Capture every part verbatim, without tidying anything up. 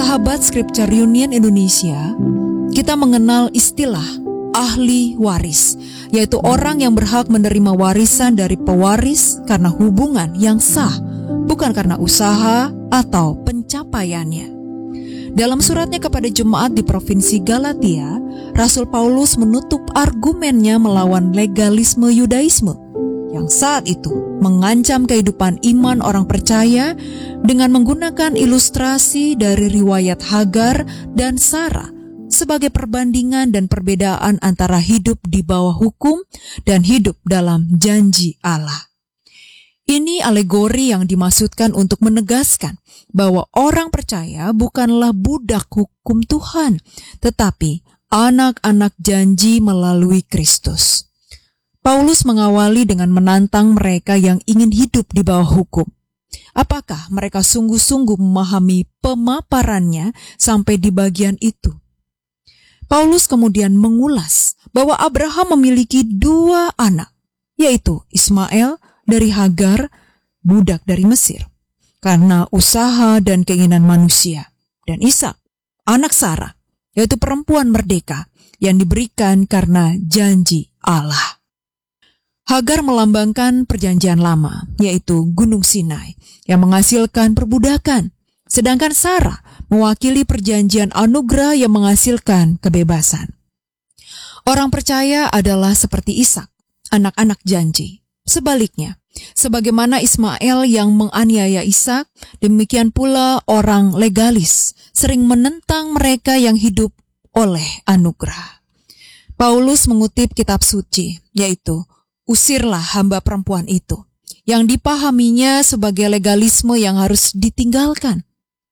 Sahabat Scripture Union Indonesia, kita mengenal istilah ahli waris, yaitu orang yang berhak menerima warisan dari pewaris karena hubungan yang sah, bukan karena usaha atau pencapaiannya. Dalam suratnya kepada jemaat di provinsi Galatia, Rasul Paulus menutup argumennya melawan legalisme Yudaisme yang saat itu mengancam kehidupan iman orang percaya dengan menggunakan ilustrasi dari riwayat Hagar dan Sarah sebagai perbandingan dan perbedaan antara hidup di bawah hukum dan hidup dalam janji Allah. Ini alegori yang dimaksudkan untuk menegaskan bahwa orang percaya bukanlah budak hukum Tuhan, tetapi anak-anak janji melalui Kristus. Paulus mengawali dengan menantang mereka yang ingin hidup di bawah hukum. Apakah mereka sungguh-sungguh memahami pemaparannya sampai di bagian itu? Paulus kemudian mengulas bahwa Abraham memiliki dua anak, yaitu Ismail dari Hagar, budak dari Mesir, karena usaha dan keinginan manusia, dan Ishak, anak Sarah, yaitu perempuan merdeka yang diberikan karena janji Allah. Hagar melambangkan perjanjian lama, yaitu Gunung Sinai, yang menghasilkan perbudakan, sedangkan Sarah mewakili perjanjian anugerah yang menghasilkan kebebasan. Orang percaya adalah seperti Ishak, anak-anak janji. Sebaliknya, sebagaimana Ismail yang menganiaya Ishak, demikian pula orang legalis sering menentang mereka yang hidup oleh anugerah. Paulus mengutip kitab suci, yaitu usirlah hamba perempuan itu, yang dipahaminya sebagai legalisme yang harus ditinggalkan.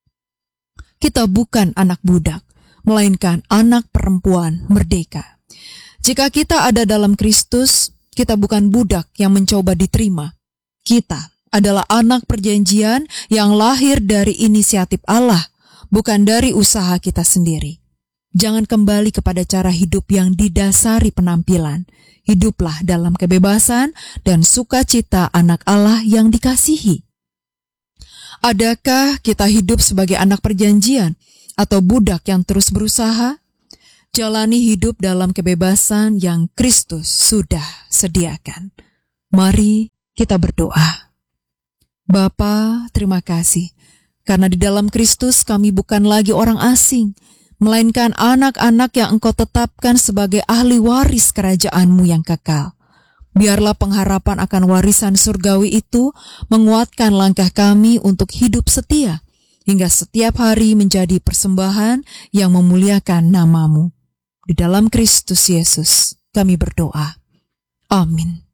Kita bukan anak budak, melainkan anak perempuan merdeka. Jika kita ada dalam Kristus, kita bukan budak yang mencoba diterima. Kita adalah anak perjanjian yang lahir dari inisiatif Allah, bukan dari usaha kita sendiri. Jangan kembali kepada cara hidup yang didasari penampilan. Hiduplah dalam kebebasan dan sukacita anak Allah yang dikasihi. Adakah kita hidup sebagai anak perjanjian atau budak yang terus berusaha? Jalani hidup dalam kebebasan yang Kristus sudah sediakan. Mari kita berdoa. Bapa, terima kasih, karena di dalam Kristus kami bukan lagi orang asing, melainkan anak-anak yang Engkau tetapkan sebagai ahli waris kerajaan-Mu yang kekal. Biarlah pengharapan akan warisan surgawi itu menguatkan langkah kami untuk hidup setia, hingga setiap hari menjadi persembahan yang memuliakan nama-Mu. Di dalam Kristus Yesus kami berdoa. Amin.